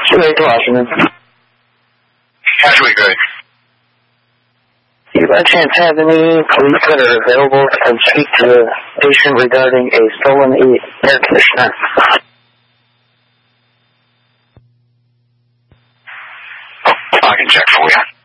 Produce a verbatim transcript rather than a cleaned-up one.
Wait, Washington. Casually good. Do you by chance have any police that are available to come speak to the patient regarding a stolen air conditioner? I can check for you.